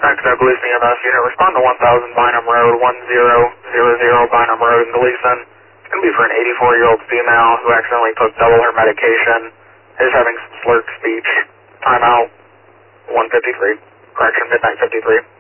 Next up, Gleason EMS unit, respond to 1000 Bynum Road, 1000 Bynum Road in Gleason. It's going to be for an 84-year-old female who accidentally took double her medication, is having some slurred speech. Timeout 153, correction, midnight 53.